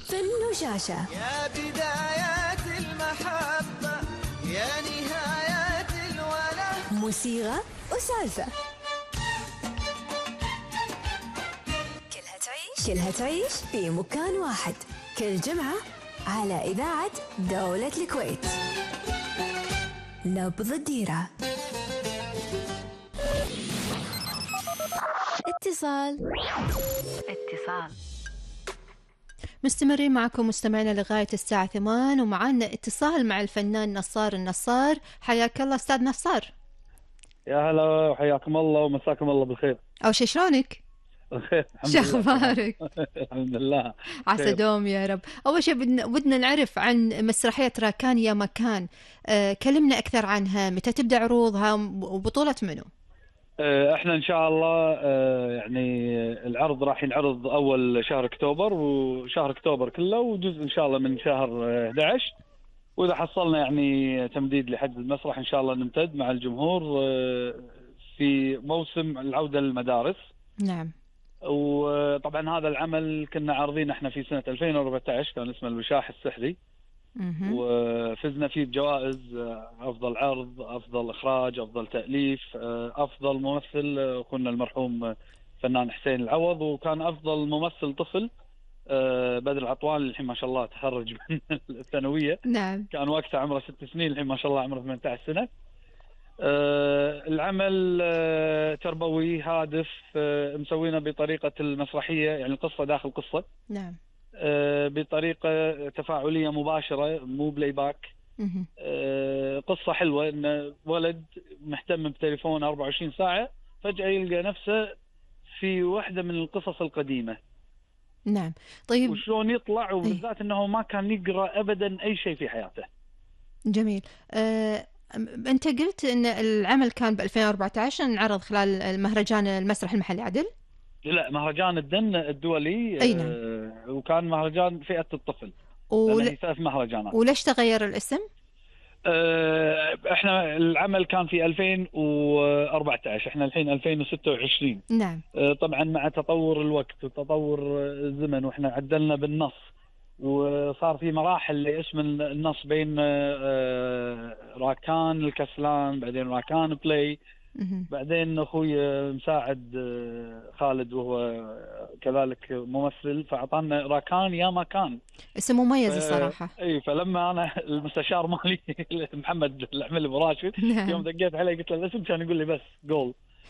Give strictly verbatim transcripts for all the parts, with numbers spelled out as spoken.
فن وشاشة، يا بدايات المحبة يا نهايات الوله، موسيقى وسالفة، كلها تعيش كلها تعيش في مكان واحد، كل جمعة على إذاعة دولة الكويت. نبض الديرة. اتصال اتصال مستمرين معكم مستمعينا لغاية الساعة ثمان، ومعنا اتصال مع الفنان نصار النصار. حياك الله أستاذ نصار. يا هلا وحياكم الله ومساكم الله بالخير. أول شيء شلونك؟ بخير الحمد شو لله. أخبارك؟ الحمد لله. عسى دوم يا رب. أول شيء بدنا بدنا نعرف عن مسرحية راكان يا مكان. أه كلمنا أكثر عنها، متى تبدأ عروضها وبطولة منو؟ احنا ان شاء الله يعني العرض راح ينعرض اول شهر اكتوبر، وشهر اكتوبر كله وجزء ان شاء الله من شهر احد عشر، واذا حصلنا يعني تمديد لحد المسرح ان شاء الله نمتد مع الجمهور في موسم العودة للمدارس. نعم. وطبعا هذا العمل كنا عارضين احنا في سنة ألفين وأربعة عشر، كان اسمه الوشاح السحري، وفزنا فيه بجوائز افضل عرض، افضل اخراج، افضل تاليف، افضل ممثل اخونا المرحوم فنان حسين العوض، وكان افضل ممثل طفل بدر العطوان اللي الحين ما شاء الله تخرج من الثانويه. نعم. كان وقتها عمره ست سنين، الحين ما شاء الله عمره ثمانية عشر سنه. العمل تربوي هادف، مسوينه بطريقه المسرحيه، يعني القصه داخل قصه. نعم. بطريقة تفاعلية مباشرة، مو بلاي باك. قصة حلوة، إن ولد مهتم بتليفون أربعة وعشرين ساعة فجأة يلقى نفسه في واحدة من القصص القديمة. نعم. طيب وشلون يطلع، وبالذات إنه ما كان يقرأ أبدا أي شيء في حياته. جميل. أه أنت قلت إن العمل كان ب ألفين وأربعة عشر، انعرض خلال المهرجان المسرح المحلي عدل؟ لا، مهرجان الدن الدولي. أي نعم. آه وكان مهرجان فئة الطفل. ول... ثلاث مهرجانات. وليش تغير الاسم؟ آه احنا العمل كان في ألفين وأربعة عشر، احنا الحين ألفين وستة وعشرين. نعم. آه طبعا مع تطور الوقت وتطور الزمن، واحنا عدلنا بالنص، وصار في مراحل لاسم النص بين آه راكان الكسلان، بعدين راكان بلاي، بعدين اخوي مساعد خالد وهو كذلك ممثل فاعطانا راكان يا مكان. اسم مميز ف... الصراحه. اي فلما انا المستشار مالي محمد العمل ابو راشد نعم. يوم دقيت عليه قلت له الاسم، كان يقول لي بس جول،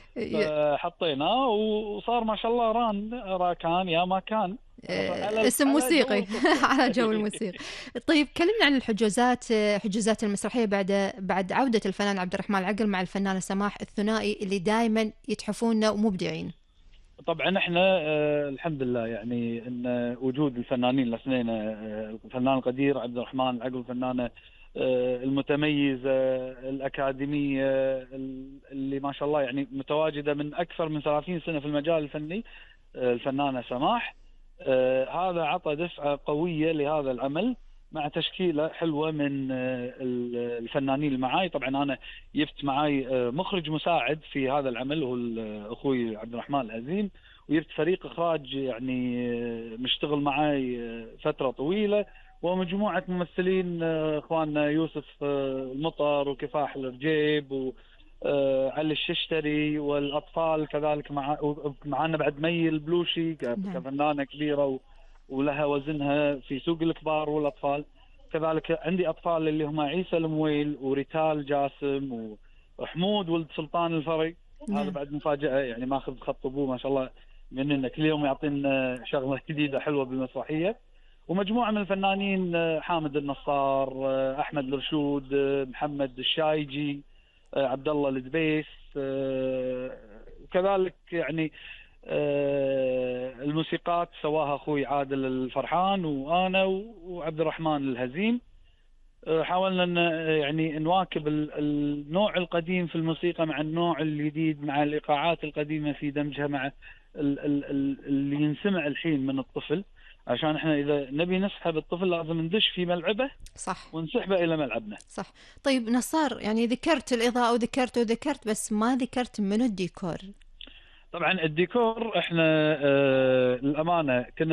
فحطيناه وصار ما شاء الله ران راكان يا مكان. اسم موسيقي على جو الموسيقى. طيب كلمنا عن الحجوزات، حجوزات المسرحيه بعد بعد عوده الفنان عبد الرحمن العقل مع الفنانه سماح، الثنائي اللي دائما يتحفوننا ومبدعين. طبعا احنا آه الحمد لله يعني ان وجود الفنانين الاثنين، آه الفنان القدير عبد الرحمن العقل، الفنانه آه المتميزه الاكاديميه اللي ما شاء الله يعني متواجده من اكثر من ثلاثين سنه في المجال الفني، آه الفنانه سماح. آه هذا عطى دفعة قوية لهذا العمل، مع تشكيلة حلوة من آه الفنانين اللي معاي. طبعا أنا يفت معاي آه مخرج مساعد في هذا العمل هو أخوي عبد الرحمن العزيم، ويفت فريق إخراج يعني آه مشتغل معاي آه فترة طويلة، ومجموعة ممثلين آه إخواننا يوسف آه المطر وكفاح الرجيب و آه علي الششتري، والأطفال كذلك مع معنا بعد مي البلوشي كفنانة كبيرة ولها وزنها في سوق الكبار والأطفال. كذلك عندي أطفال اللي هم عيسى المويل وريتال جاسم وحمود ولد سلطان الفري. نعم. هذا بعد مفاجأة، يعني ماخذ خط أبوه ما شاء الله مننا، كل يوم يعطينا شغلة جديدة حلوة بالمسرحية. ومجموعة من الفنانين، حامد النصار، أحمد الرشود، محمد الشايجي، عبد الله الدبيس، كذلك يعني الموسيقات سواها اخوي عادل الفرحان وانا وعبد الرحمن الهزيم. حاولنا ان يعني نواكب النوع القديم في الموسيقى مع النوع الجديد، مع الايقاعات القديمه في دمجها مع اللي ينسمع الحين من الطفل، عشان احنا اذا نبي نسحب الطفل لازم ندش في ملعبه. صح. ونسحبه الى ملعبنا. صح. طيب نصار، يعني ذكرت الاضاءه وذكرت وذكرت بس ما ذكرت منو الديكور. طبعا الديكور احنا آه الامانه كنا